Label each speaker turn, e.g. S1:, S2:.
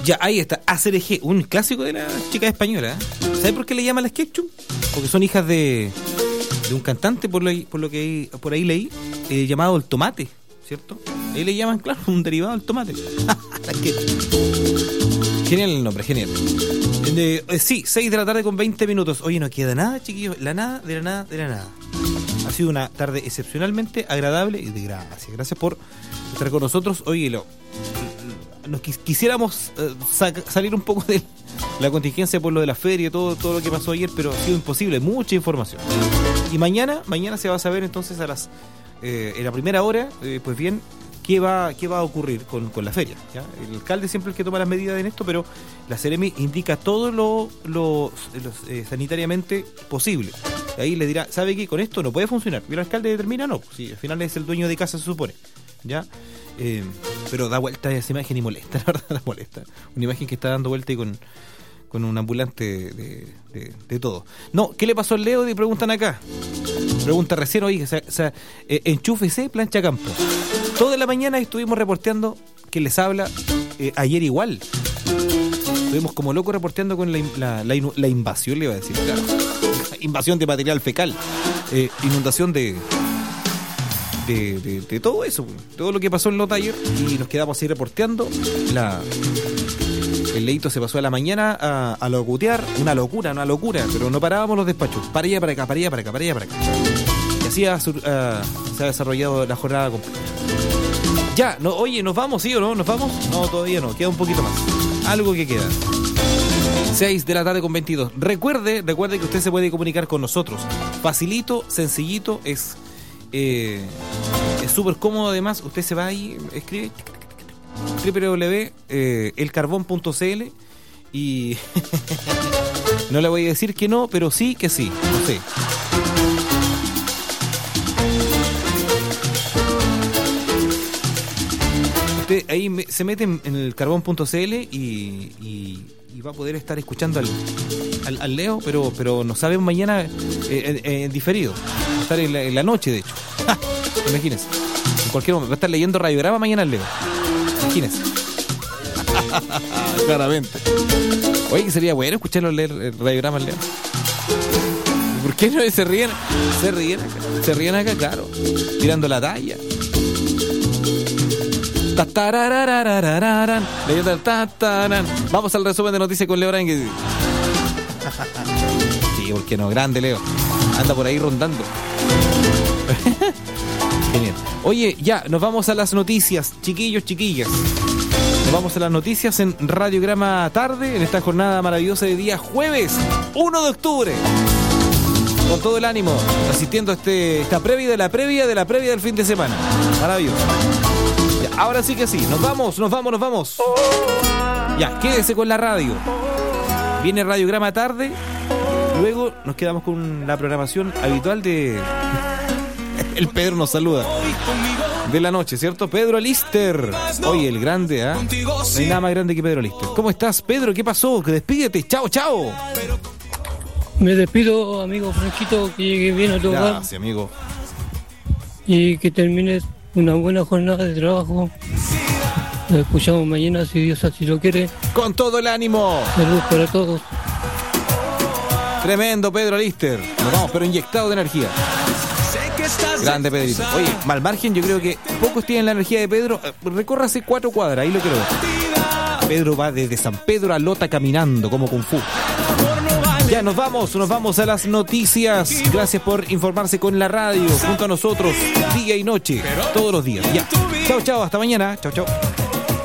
S1: Ya, ahí está, ACRG, un clásico de la chica española. ¿Sabe por qué le llaman las Ketchum? Porque son hijas de un cantante, por lo que por ahí leí, llamado El Tomate, ¿cierto? Ahí le llaman, claro, un derivado del tomate. Las Ketchum. Genial el nombre, genial. Sí, 6 de la tarde con 20 minutos. Oye, no queda nada, chiquillos. La nada, de la nada, de la nada. Ha sido una tarde excepcionalmente agradable y de gracias. Gracias por estar con nosotros. Oye, nos quisiéramos salir un poco de la contingencia por lo de la feria y todo lo que pasó ayer, pero ha sido imposible, mucha información. Y mañana se va a saber entonces en la primera hora, pues bien, qué va a ocurrir con la feria, ¿ya? El alcalde siempre es el que toma las medidas en esto, pero la Seremi indica todo lo sanitariamente posible. Y ahí le dirá, ¿sabe qué? Con esto no puede funcionar. Y el alcalde determina, no, si al final es el dueño de casa, se supone, ¿ya? Pero da vuelta esa imagen y molesta, la verdad, da molesta. Una imagen que está dando vuelta y con un ambulante de todo. No, ¿qué le pasó al Leo? Preguntan acá. Pregunta recién, oye, enchúfese, plancha campo. Toda la mañana estuvimos reporteando que les habla, ayer igual. Estuvimos como locos reporteando con la invasión, le iba a decir, claro. Invasión de material fecal. Inundación de todo eso, todo lo que pasó en Lota ayer, y nos quedamos así reporteando. El Leito se pasó a la mañana a locutear, una locura, pero no parábamos los despachos, para allá, para acá. Y así se ha desarrollado la jornada completa. Ya, no, oye, ¿nos vamos, sí o no? ¿Nos vamos? No, todavía no, queda un poquito más. Algo que queda. 6 de la tarde con 22. Recuerde que usted se puede comunicar con nosotros. Facilito, sencillito, es súper cómodo. Además, usted se va ahí, escribe www.elcarbon.cl y no le voy a decir que no, pero sí que sí, no sé. Usted ahí se mete en el carbon.cl y va a poder estar escuchando al Leo, pero no sabe mañana en diferido. Va a estar en la noche, de hecho. Imagínense. En cualquier momento va a estar leyendo radiograma mañana al Leo. Imagínense. Claramente. Oye, que sería bueno escucharlo leer el radiograma al Leo. ¿Por qué no se ríen? Se ríen acá, claro. Tirando la talla. Vamos al resumen de noticias con Leo Aránguiz. Sí, porque no, grande Leo. Anda por ahí rondando. Genial. Oye, ya, nos vamos a las noticias, chiquillos, chiquillas. Nos vamos a las noticias en Radiograma Tarde, en esta jornada maravillosa de día jueves 1 de octubre. Con todo el ánimo, asistiendo a esta previa de la previa del fin de semana. Maravilloso. Ya, ahora sí que sí, nos vamos. Ya, quédese con la radio. Viene Radiograma Tarde. Luego nos quedamos con la programación habitual de... El Pedro nos saluda. De la noche, ¿cierto? Pedro Lister. Oye, el grande, ¿ah? No hay nada más grande que Pedro Lister. ¿Cómo estás, Pedro? ¿Qué pasó? Que despídete. Chao.
S2: Me despido, amigo Franquito, que llegue bien a tu hogar.
S1: Gracias, amigo.
S2: Y que termines una buena jornada de trabajo. Nos escuchamos mañana, si Dios así lo quiere.
S1: Con todo el ánimo.
S2: Salud para todos.
S1: Tremendo, Pedro Lister. Nos vamos, pero inyectado de energía. Grande Pedrito. Oye, mal margen, yo creo que pocos tienen la energía de Pedro. Recórrase 4 cuadras, ahí lo quiero ver. Pedro va desde San Pedro a Lota caminando como Kung Fu. Ya nos vamos a las noticias. Gracias por informarse con la radio junto a nosotros día y noche, todos los días. Ya. Chao, hasta mañana. Chao.